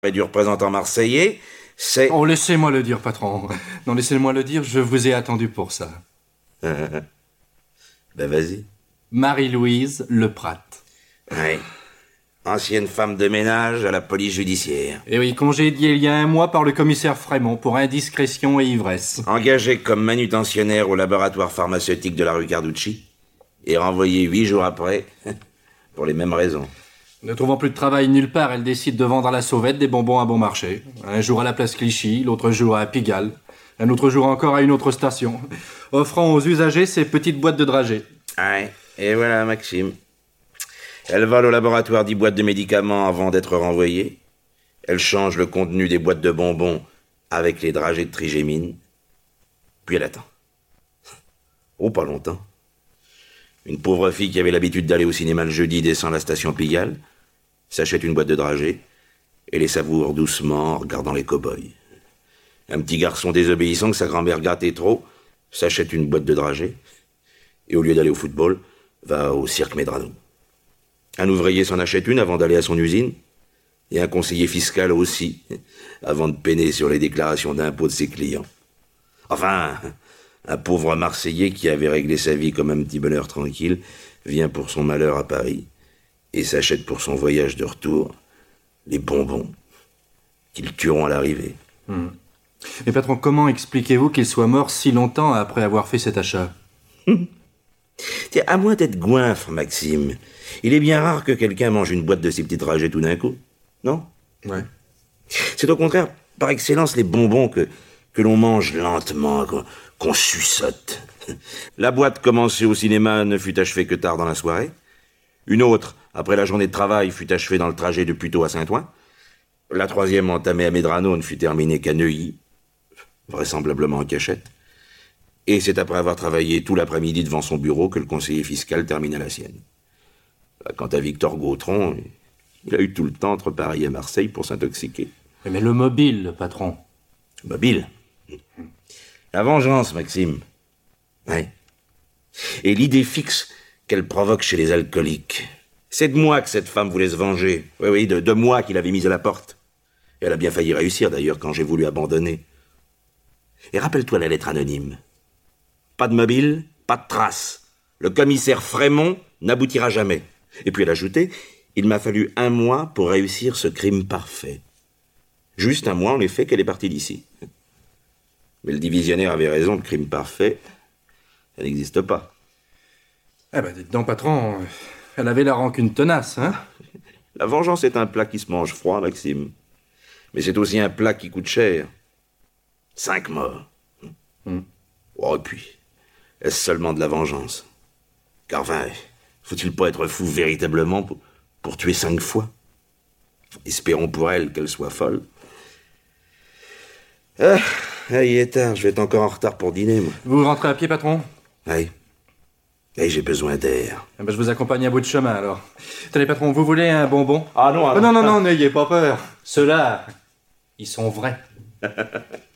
et du représentant marseillais, c'est... Oh, laissez-moi le dire, patron. Non, laissez-moi le dire, je vous ai attendu pour ça. Ben vas-y. Marie-Louise Leprat. Ouais. Ancienne femme de ménage à la police judiciaire. Et oui, congédiée il y a 1 mois par le commissaire Frémont pour indiscrétion et ivresse. Engagée comme manutentionnaire au laboratoire pharmaceutique de la rue Carducci et renvoyée 8 jours après pour les mêmes raisons. Ne trouvant plus de travail nulle part, elle décide de vendre à la sauvette des bonbons à bon marché. Un jour à la place Clichy, l'autre jour à Pigalle, un autre jour encore à une autre station, offrant aux usagers ces petites boîtes de dragées. Ouais, et voilà Maxime. Elle vole au laboratoire 10 boîtes de médicaments avant d'être renvoyée. Elle change le contenu des boîtes de bonbons avec les dragées de trigémine. Puis elle attend. Oh, pas longtemps. Une pauvre fille qui avait l'habitude d'aller au cinéma le jeudi descend à la station Pigalle, s'achète une boîte de dragées et les savoure doucement en regardant les cow-boys. Un petit garçon désobéissant que sa grand-mère gâtait trop s'achète une boîte de dragées et au lieu d'aller au football, va au cirque Medrano. Un ouvrier s'en achète une avant d'aller à son usine et un conseiller fiscal aussi, avant de peiner sur les déclarations d'impôts de ses clients. Enfin, un pauvre Marseillais qui avait réglé sa vie comme un petit bonheur tranquille vient pour son malheur à Paris et s'achète pour son voyage de retour les bonbons qui le tueront à l'arrivée. Mais patron, comment expliquez-vous qu'il soit mort si longtemps après avoir fait cet achat? Tiens, à moins d'être goinfre, Maxime, il est bien rare que quelqu'un mange une boîte de ces petits dragées tout d'un coup, non? Ouais. C'est au contraire, par excellence, les bonbons que l'on mange lentement, qu'on suçote. La boîte commencée au cinéma ne fut achevée que tard dans la soirée. Une autre, après la journée de travail, fut achevée dans le trajet de Puteaux à Saint-Ouen. La troisième, entamée à Medrano, ne fut terminée qu'à Neuilly, vraisemblablement en cachette. Et c'est après avoir travaillé tout l'après-midi devant son bureau que le conseiller fiscal termina la sienne. Quant à Victor Gautron, il a eu tout le temps entre Paris et Marseille pour s'intoxiquer. Mais le mobile, patron. Mobile. La vengeance, Maxime. Ouais. Et l'idée fixe qu'elle provoque chez les alcooliques. C'est de moi que cette femme voulait se venger. Oui, de moi qu'il avait mise à la porte. Et elle a bien failli réussir, d'ailleurs, quand j'ai voulu abandonner. Et rappelle-toi la lettre anonyme. Pas de mobile, pas de trace. Le commissaire Frémont n'aboutira jamais. Et puis elle ajoutait, il m'a fallu 1 mois pour réussir ce crime parfait. Juste 1 mois, en effet, qu'elle est partie d'ici. Mais le divisionnaire avait raison, le crime parfait, ça n'existe pas. Eh ben, dites donc, patron, elle avait la rancune tenace, hein? La vengeance est un plat qui se mange froid, Maxime. Mais c'est aussi un plat qui coûte cher. 5 morts. Oh, et puis, est-ce seulement de la vengeance? Car enfin, faut-il pas être fou véritablement pour tuer 5 fois? Espérons pour elle qu'elle soit folle. Ah, il est tard, je vais être encore en retard pour dîner, moi. Vous rentrez à pied, patron? Oui. Et j'ai besoin d'air. Eh ben, je vous accompagne à bout de chemin, alors. Tenez, patron, vous voulez un bonbon? Ah non, Oh, non, n'ayez pas peur. Ceux-là, ils sont vrais.